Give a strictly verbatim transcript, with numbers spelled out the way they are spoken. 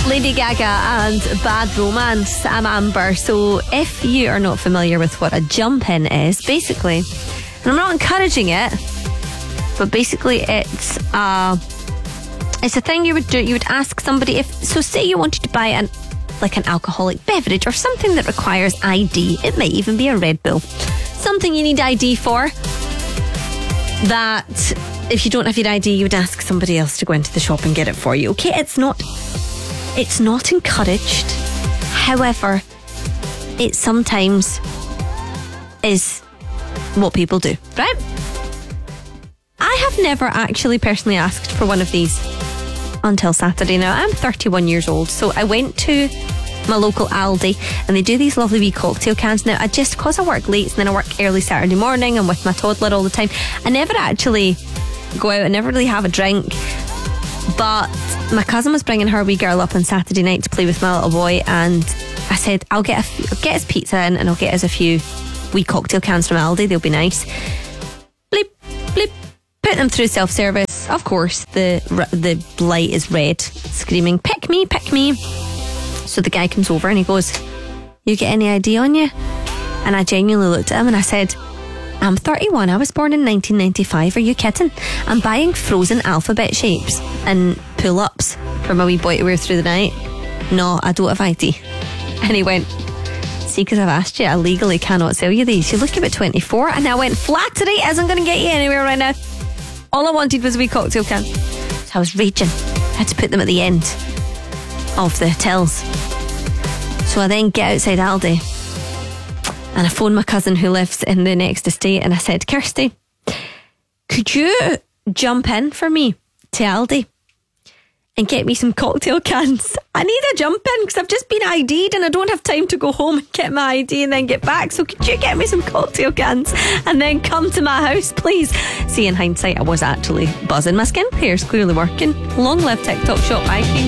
Lady Gaga and Bad Romance. I'm Amber. So if you are not familiar with what a jump-in is, basically, and I'm not encouraging it, but basically it's uh, it's a thing you would do. You would ask somebody if, so say you wanted to buy an like an alcoholic beverage or something that requires I D. It may even be a Red Bull. Something you need I D for, that if you don't have your I D, you would ask somebody else to go into the shop and get it for you. Okay, it's not it's not encouraged. However, it sometimes is what people do, right? I have never actually personally asked for one of these until Saturday. Now, I'm thirty-one years old, so I went to my local Aldi and they do these lovely wee cocktail cans. Now, I just, because I work late and then I work early Saturday morning, I'm with my toddler all the time, I never actually go out and never really have a drink. But my cousin was bringing her wee girl up on Saturday night to play with my little boy, and I said, I'll get a few, I'll get his pizza in and I'll get us a few wee cocktail cans from Aldi, they'll be nice. Bleep, bleep. Put them through self-service. Of course, the the light is red, screaming, pick me, pick me. So the guy comes over and he goes, you get any I D on you? And I genuinely looked at him and I said, I'm thirty-one, I was born in nineteen ninety-five, are you kidding? I'm buying frozen alphabet shapes and pull-ups for my wee boy to wear through the night. No, I don't have I D. And he went, see, because I've asked you, I legally cannot sell you these. You look about twenty-four. And I went, flattery isn't going to get you anywhere right now. All I wanted was a wee cocktail can. So I was raging. I had to put them at the end of the tills. So I then get outside Aldi and I phoned my cousin who lives in the next estate and I said, Kirsty, could you jump in for me to Aldi and get me some cocktail cans? I need a jump in because I've just been I D'd and I don't have time to go home and get my I D and then get back. So could you get me some cocktail cans and then come to my house, please? See, in hindsight, I was actually buzzing. My skincare is clearly working. Long live TikTok Shop Icing.